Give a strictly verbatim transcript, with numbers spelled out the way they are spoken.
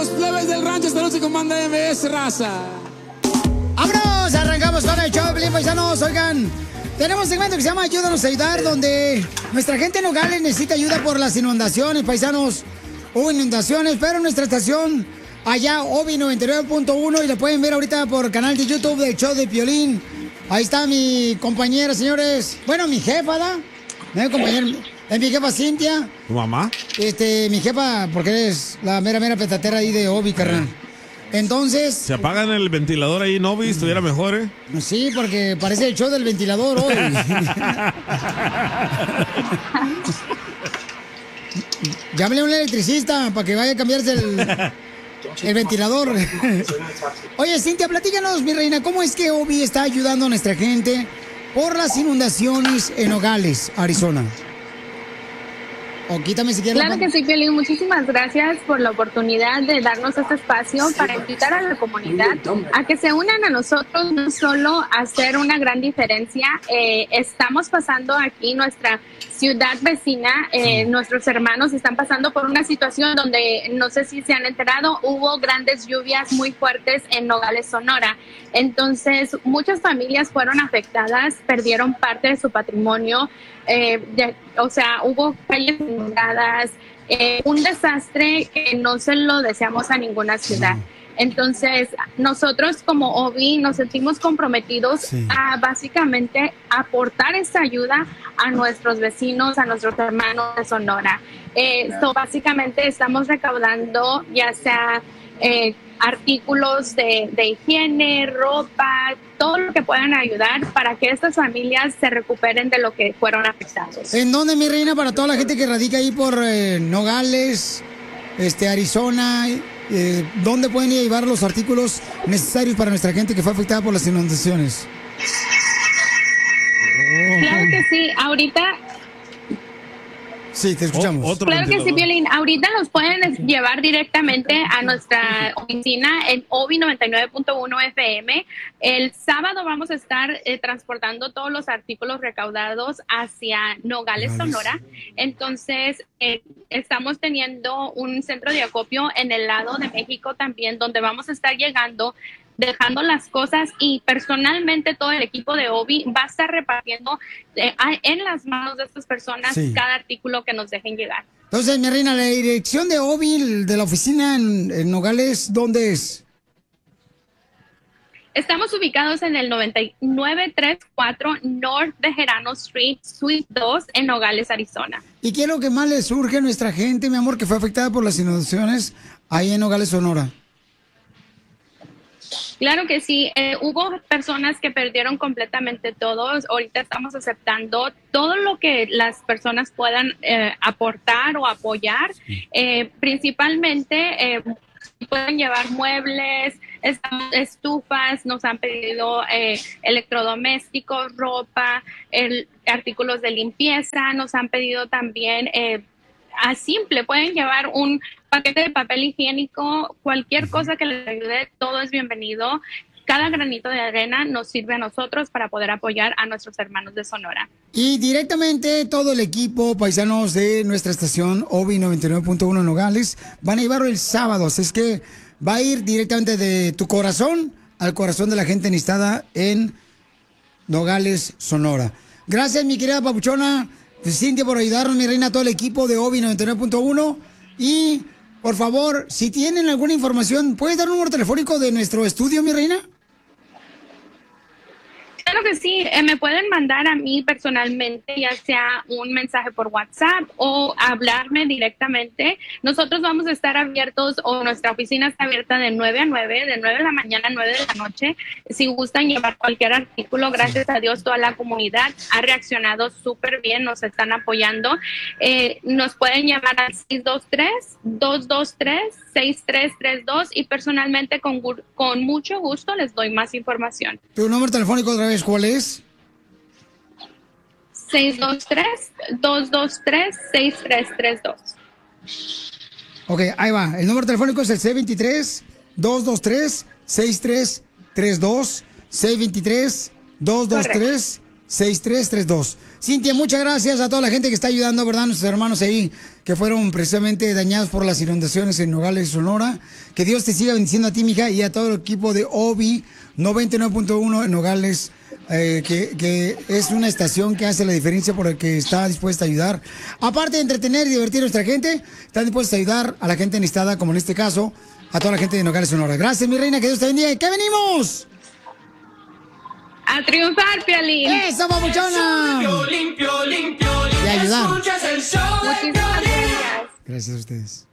los plebes del rancho. Esta noche con Banda M S, raza. ¡Vámonos! Arrancamos con el show de Piolín, paisanos. Oigan, tenemos un segmento que se llama Ayúdanos a Ayudar, donde nuestra gente en Nogales necesita ayuda por las inundaciones, paisanos. Hubo inundaciones, pero en nuestra estación, allá, Obi noventa y nueve punto uno, y la pueden ver ahorita por el canal de YouTube del show de Piolín. Ahí está mi compañera, señores. Bueno, mi jefa, ¿da? Mi compañera, es mi jefa Cintia. ¿Tu mamá? Este, mi jefa, porque es la mera, mera petatera ahí de Obi, carnal. Entonces... Se apagan el ventilador ahí, Novi, estuviera mejor, ¿eh? Sí, porque parece el show del ventilador hoy. Llámale a un electricista para que vaya a cambiarse el, el ventilador. Oye, Cintia, platícanos, mi reina, ¿cómo es que Obi está ayudando a nuestra gente por las inundaciones en Nogales, Arizona? O quítame si quieres. Claro que sí, Piolín. Muchísimas gracias por la oportunidad de darnos este espacio para invitar a la comunidad a que se unan a nosotros, no solo a hacer una gran diferencia. Eh, estamos pasando aquí nuestra ciudad vecina, eh, nuestros hermanos están pasando por una situación donde, no sé si se han enterado, hubo grandes lluvias muy fuertes en Nogales, Sonora. Entonces, muchas familias fueron afectadas, perdieron parte de su patrimonio. Eh, de, o sea, hubo calles inundadas, eh, un desastre que no se lo deseamos a ninguna ciudad. Entonces, nosotros como Obi nos sentimos comprometidos sí. a básicamente aportar esta ayuda a nuestros vecinos, a nuestros hermanos de Sonora. Eh, so, básicamente estamos recaudando ya sea eh, artículos de, de higiene, ropa, todo lo que puedan ayudar para que estas familias se recuperen de lo que fueron afectados. ¿En dónde, mi reina, para toda la gente que radica ahí por eh, Nogales, este, Arizona? Eh, ¿Dónde pueden ir a llevar los artículos necesarios para nuestra gente que fue afectada por las inundaciones? Claro que sí, ahorita... Sí, te escuchamos. O, claro que sí, Piolín. Ahorita los pueden llevar directamente a nuestra oficina en Obi noventa y nueve punto uno F M. El sábado vamos a estar eh, transportando todos los artículos recaudados hacia Nogales, Sonora. Entonces, eh, estamos teniendo un centro de acopio en el lado de México también, donde vamos a estar llegando, dejando las cosas, y personalmente todo el equipo de Obi va a estar repartiendo eh, en las manos de estas personas sí. cada artículo que nos dejen llegar. Entonces, mi reina, la dirección de Obi, de la oficina en, en Nogales, ¿dónde es? Estamos ubicados en el noventa y nueve treinta y cuatro North Bejarano Street, Suite dos, en Nogales, Arizona. ¿Y qué es lo que más le surge a nuestra gente, mi amor, que fue afectada por las inundaciones ahí en Nogales, Sonora? Claro que sí, eh, hubo personas que perdieron completamente todo. Ahorita estamos aceptando todo lo que las personas puedan eh, aportar o apoyar. Eh, principalmente eh, pueden llevar muebles, estufas, nos han pedido eh, electrodomésticos, ropa, el, artículos de limpieza, nos han pedido también... Eh, a simple, pueden llevar un paquete de papel higiénico, cualquier cosa que les ayude, todo es bienvenido. Cada granito de arena nos sirve a nosotros para poder apoyar a nuestros hermanos de Sonora. Y directamente todo el equipo, paisanos de nuestra estación Obi noventa y nueve punto uno Nogales, van a llevarlo el sábado, así es que va a ir directamente de tu corazón al corazón de la gente necesitada en Nogales, Sonora. Gracias, mi querida papuchona Cintia, por ayudarnos, mi reina, todo el equipo de Obi noventa y nueve punto uno. Y, por favor, si tienen alguna información, ¿puedes dar un número telefónico de nuestro estudio, mi reina? Claro que sí, eh, me pueden mandar a mí personalmente, ya sea un mensaje por WhatsApp o hablarme directamente. Nosotros vamos a estar abiertos, o nuestra oficina está abierta de nueve a nueve, de nueve de la mañana a nueve de la noche. Si gustan llevar cualquier artículo, gracias a Dios toda la comunidad ha reaccionado súper bien, nos están apoyando. Eh, nos pueden llamar al seis dos tres, dos dos tres, seis tres tres dos y personalmente con, con mucho gusto les doy más información. ¿Tu número telefónico otra vez cuál es? seis dos tres, dos dos tres, seis tres tres dos. Ok, ahí va. El número telefónico es el seis dos tres, dos dos tres, seis tres tres dos. seis dos tres, dos dos tres, seis tres tres dos. Cintia, muchas gracias a toda la gente que está ayudando, ¿verdad? Nuestros hermanos ahí que fueron precisamente dañados por las inundaciones en Nogales, Sonora. Que Dios te siga bendiciendo a ti, mija, y a todo el equipo de Obi noventa y nueve punto uno en Nogales, eh, que, que es una estación que hace la diferencia por el que está dispuesta a ayudar. Aparte de entretener y divertir a nuestra gente, está dispuesta a ayudar a la gente necesitada, como en este caso, a toda la gente de Nogales, Sonora. Gracias, mi reina, que Dios te bendiga. ¿Y qué venimos? A triunfar, Piolín. ¡Esa babuchona! Piolín, Piolín, Piolín, Y ayudar. escuchas el show de Muchísimas Piolín. gracias. Gracias a ustedes.